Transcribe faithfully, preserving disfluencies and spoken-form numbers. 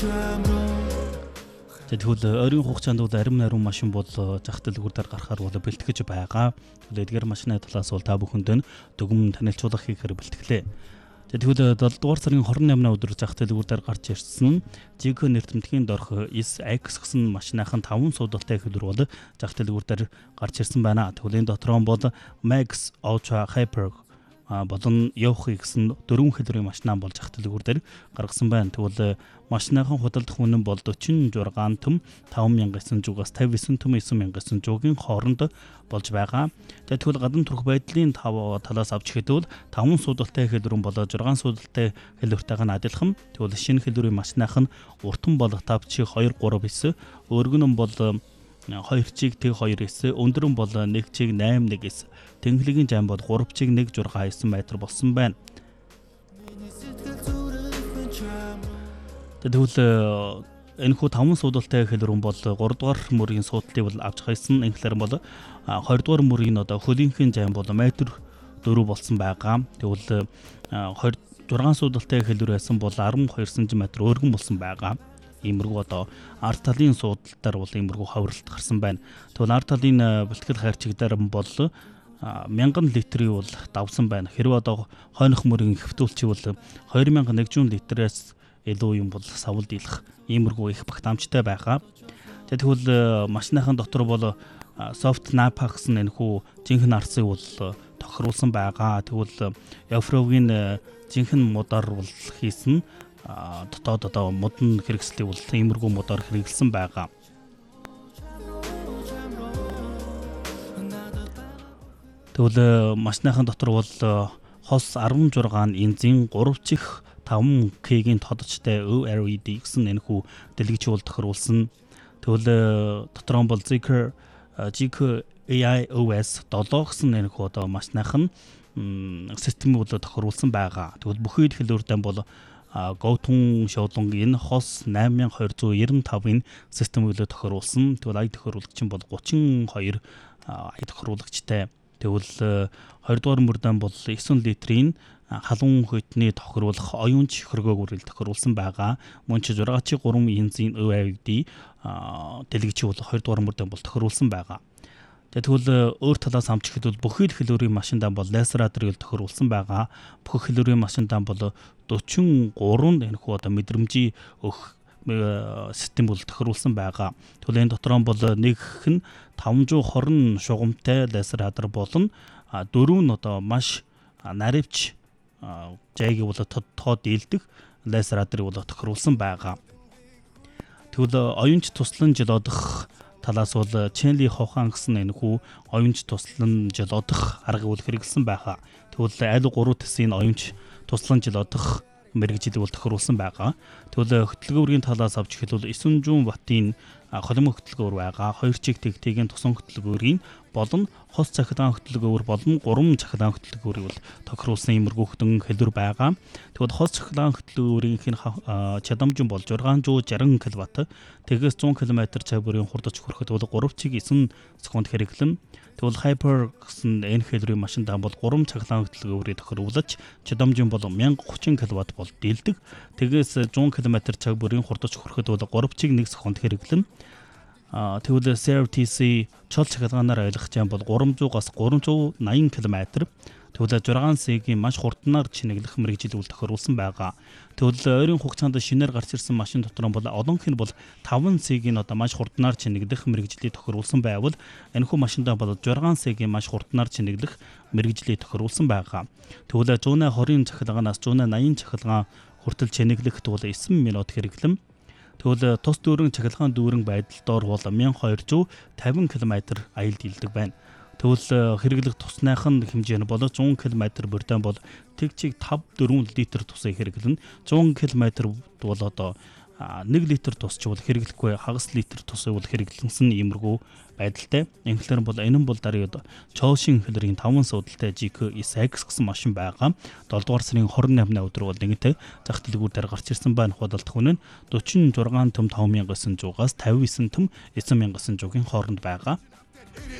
Тэгвэл ойрын хугацаанд бол арим нарийн машин бол зах дэлгүүрээр гарахаар бол бэлтгэж байгаа. Тэгвэл эдгээр машины талаас бол та бүхэнд дүгнэн танилцуулах хийхээр бэлтгэлээ. Тэгвэл долоо дугаар сарын хорин наймны өдөр зах дэлгүүрээр гарч ирсэн жи кей нэртэмтгийн дорх эс икс гэсэн машиныхан таван суудалтай хэлбэр бол зах дэлгүүрээр гарч ирсэн байна. Тэгвэл энэ дотор нь бол Max Ultra Hyper болон Yohi гэсэн дөрвөн хэлбэрийн машинаа болж зах дэлгүүрээр гаргасан байна. Тэгвэл машиныхан худалдах үнэн бол forty-six том five thousand нine hundred-аас fifty-nine том nine thousand nine hundred-ийн хооронд болж байгаа. Тэгвэл гадна төрх байдлын талаас авч хэдвэл таван суудалтай хэлбэрэн болоо six суудалтай хэлбэртэйг нь адилхан. Тэгвэл шинэ хэлбэрийн машинаах нь уртан болох five чи two three nine, өргөн нь бол two чиг тэг two эс, өндөр нь бол one чиг eight one эс, тэнхлэгийн жам бол three чиг one six nine метр болсон байна. Тэгвэл энэхүү таван суудалтай хэлбэрэн бол three дугаар мөрийн суудлыг бол авч хайсан. Инхээр бол two дугаар мөрийн одоо хөлийнхин жам бол метр four болсон байгаа. Тэгвэл six суудалтай хэлбэр байсан бол twelve сантиметр өргөн болсон байгаа. Иймэрхүү одоо арт талын суудалтаар бол иймэрхүү хавралт гарсан байна. Тэгвэл арт талын бэлтгэл хайрчигдаар бол one thousand литрийн бол давсан байна. Хэрвээ одоо хойнох мөрийн хэвтүүлчи бол two thousand one hundred литраас илүү юм бол савл дийлэх иймэрхүү их багтаамжтай байгаа. Тэгвэл машиныхан дотор бол soft napa гэсэн энэхүү жинхэнэ арцыг бол тохируулсан байгаа. Тэгвэл Yofrovгийн жинхэнэ модоор бол хийсэн дотоод одоо модон хэрэгслийг бол иймэрхүү модоор хэрэглэсэн байгаа. Тэгвэл машиныхан дотор бол хос sixteen инзийн three чих five кей-гийн тодорчтой о эл и ди гэсэн энэхүү дэлгэч бол тохируулсан. Тэгвэл дотор нь бол Zeekr жи кей эй ай о эс seven гэсэн энэхүү одоо машиныхан систем бол тохируулсан байгаа. Тэгвэл бүхий л хэлбэртэй бол Gotham шоолонгийн хос eight two nine five-ын систем бол тохируулсан. Тэгвэл ай тохируулагч нь бол thirty-two ай тохируулагчтай. Тэгвэл two дугаар мөрдөн бол nine литрийн халуун хөтний тохируулах оюунч хөргөөгүүрэл тохируулсан байгаа. Мөн ч six чи three инзийн о эл и ди дэлгэч бол two дугаар мөрдөн бол тохируулсан байгаа. Тэгвэл өөр талаас хамчихэд бол бүхий л хэлбэрийн машиндаа бол лазер радарыг тохируулсан байгаа. Бүх хэлбэрийн машиндаа бол forty-three энэхүү одоо мэдрэмжийн өх систем бол тохируулсан байгаа. Тэгвэл энэ дотор нь бол нэгх нь five twenty шугамтай лазер радар болон дөрөв нь одоо маш наривч жайг бол тоо дийлдэх лазер радарыг бол тохируулсан байгаа. Тэгвэл оюунч туслан жолоодох талаас бол Chenli Hohan гэсэн энэхүү оюунч туслан жолоодох аргыг бол хэрэглэсэн байгаа. Тэгвэл аль three тэсийн оюунч туслан жолоодох мэргэжил бол тохируулсан байгаа. Тэгвэл хөтөлбөрийн талаас авч хэлбэл nine hundred ваттын холимог хөтөлбөр байгаа. two чиг тэгтийн тусан хөтөлбөрийн болон хос цахилгаан хөтөлбөр болон three цахилгаан хөтөлбөрийг бол тохируулсан иймэрхүү хөтөн хэлбэр байгаа. Тэгвэл хос цахилгаан хөтөлбөрийн чадамж нь бол six sixty киловатт, тэгээс one hundred километр цаг бүрийн хурдч хүрэхэд бол three чиг nine секунд хэрэглэн. Тэгвэл Hyper гэсэн энэ хэлбэрийн машиндаа бол three цахилгаан хөтөлбөрийг тохируулж чадамж нь бол one thousand thirty киловатт бол дийлдэг. Тэгээс one километр цаг бүрийн хурдч хүрэхэд бол three чиг one секунд хэрэглэн. Тэгвэл си ар ти си чол цахилгаанаар ойлгох юм бол three hundred-аас three hundred ninety километр. Тэгвэл six C-ийн маш хурднаар чинэглэх мэргэжил үл тохируулсан байгаа. Тэгвэл ойрын хугацаанд шинээр гарч ирсэн машин дотор нь бол олонх нь бол five C-ийн одоо маш хурднаар чинэглэх мэргэжлийг тохируулсан байвал энэхүү машиндаа бол six C-ийн маш хурднаар чинэглэх мэргэжлийг тохируулсан байгаа. Тэгвэл one twenty цахилгаанаас one eighty цахилгаан хүртэл чинэглэх тэгвэл nine минут хэрэглэм. Тэгвэл тус дүүрэн цахилгаан дүүрэн байдал доор бол twelve fifty километр аял дийлдэг байна. Тэгвэл хэрэглэх тусныхан хэмжээ нь бол one километр бүрдэн бол тэг чиг five four литр тусыг хэрэглэн. one километр бол одоо one литр тус ч бол хэрэглэхгүй хагас литр тусыг бол хэрэглэнсэн иймэрхүү байдалтай. Ингээр бол энэ нь бол дараагийн Чоошин хэлбэрийн five суудалтай жи кей эс икс гэсэн машин байгаа. seven дугаар сарын twenty-eighны өдөр бол нэгэнтээ зах дэлгүүрээр гарч ирсэн байна. Худалдах үнэ нь forty-six том five thousand нine hundred-аас fifty-nine том nine thousand нine hundred-ийн хооронд байгаа.